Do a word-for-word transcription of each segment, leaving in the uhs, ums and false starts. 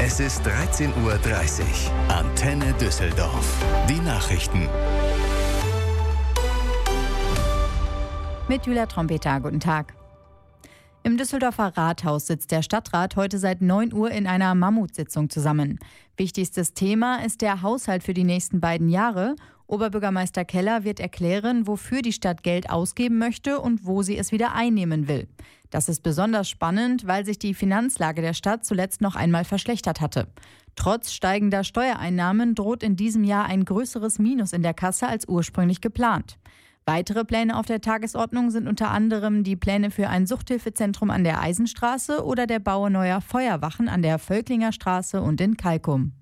Es ist dreizehn Uhr dreißig. Antenne Düsseldorf. Die Nachrichten. Mit Julia Trompeter, guten Tag. Im Düsseldorfer Rathaus sitzt der Stadtrat heute seit neun Uhr in einer Mammutsitzung zusammen. Wichtigstes Thema ist der Haushalt für die nächsten beiden Jahre. Oberbürgermeister Keller wird erklären, wofür die Stadt Geld ausgeben möchte und wo sie es wieder einnehmen will. Das ist besonders spannend, weil sich die Finanzlage der Stadt zuletzt noch einmal verschlechtert hatte. Trotz steigender Steuereinnahmen droht in diesem Jahr ein größeres Minus in der Kasse als ursprünglich geplant. Weitere Pläne auf der Tagesordnung sind unter anderem die Pläne für ein Suchthilfezentrum an der Eisenstraße oder der Bau neuer Feuerwachen an der Völklinger Straße und in Kalkum.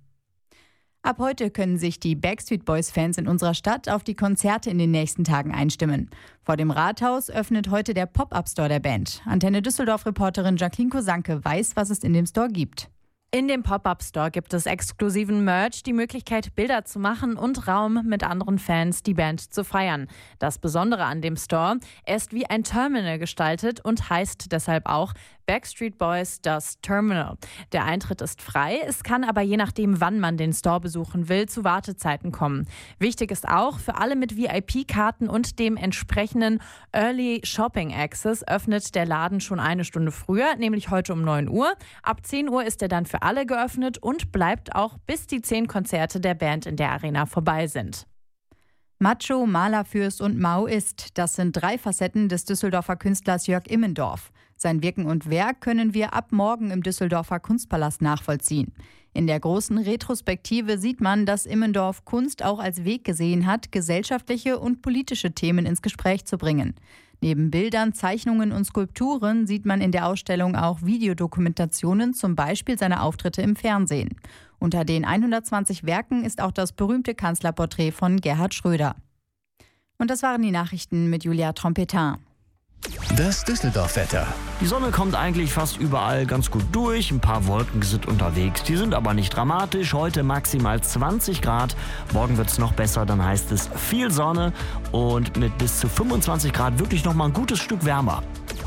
Ab heute können sich die Backstreet Boys-Fans in unserer Stadt auf die Konzerte in den nächsten Tagen einstimmen. Vor dem Rathaus öffnet heute der Pop-Up-Store der Band. Antenne Düsseldorf-Reporterin Jacqueline Kosanke weiß, was es in dem Store gibt. In dem Pop-Up-Store gibt es exklusiven Merch, die Möglichkeit, Bilder zu machen und Raum, mit anderen Fans die Band zu feiern. Das Besondere an dem Store, er ist wie ein Terminal gestaltet und heißt deshalb auch Backstreet Boys das Terminal. Der Eintritt ist frei, es kann aber je nachdem, wann man den Store besuchen will, zu Wartezeiten kommen. Wichtig ist auch, für alle mit V I P-Karten und dem entsprechenden Early Shopping Access öffnet der Laden schon eine Stunde früher, nämlich heute um neun Uhr. Ab zehn Uhr ist er dann für alle geöffnet und bleibt auch, bis die zehn Konzerte der Band in der Arena vorbei sind. Macho, Malerfürst und Maoist, das sind drei Facetten des Düsseldorfer Künstlers Jörg Immendorf. Sein Wirken und Werk können wir ab morgen im Düsseldorfer Kunstpalast nachvollziehen. In der großen Retrospektive sieht man, dass Immendorf Kunst auch als Weg gesehen hat, gesellschaftliche und politische Themen ins Gespräch zu bringen. Neben Bildern, Zeichnungen und Skulpturen sieht man in der Ausstellung auch Videodokumentationen, zum Beispiel seine Auftritte im Fernsehen. Unter den hundertzwanzig Werken ist auch das berühmte Kanzlerporträt von Gerhard Schröder. Und das waren die Nachrichten mit Julia Trompeter. Das Düsseldorf-Wetter. Die Sonne kommt eigentlich fast überall ganz gut durch. Ein paar Wolken sind unterwegs. Die sind aber nicht dramatisch. Heute maximal zwanzig Grad. Morgen wird es noch besser. Dann heißt es viel Sonne und mit bis zu fünfundzwanzig Grad wirklich noch mal ein gutes Stück wärmer.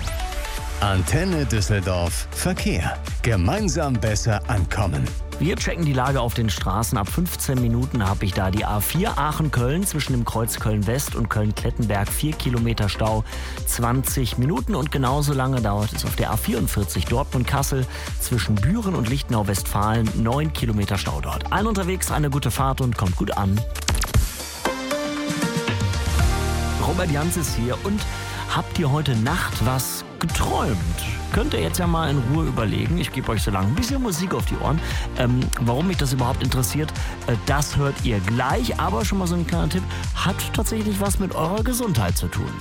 Antenne Düsseldorf. Verkehr. Gemeinsam besser ankommen. Wir checken die Lage auf den Straßen. Ab fünfzehn Minuten habe ich da die A vier Aachen-Köln zwischen dem Kreuz Köln-West und Köln-Klettenberg. vier Kilometer Stau, zwanzig Minuten. Und genauso lange dauert es auf der A vierundvierzig Dortmund-Kassel zwischen Büren und Lichtenau-Westfalen. neun Kilometer Stau dort. Allen unterwegs eine gute Fahrt und kommt gut an. Robert Jans ist hier und habt ihr heute Nacht was geträumt? Könnt ihr jetzt ja mal in Ruhe überlegen. Ich gebe euch so lange ein bisschen Musik auf die Ohren. Ähm, warum mich das überhaupt interessiert, äh, das hört ihr gleich. Aber schon mal so ein kleiner Tipp, hat tatsächlich was mit eurer Gesundheit zu tun.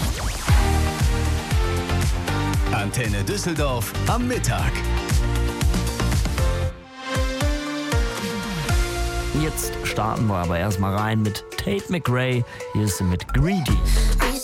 Antenne Düsseldorf am Mittag. Jetzt starten wir aber erstmal rein mit Tate McRae. Hier ist sie mit Greedy.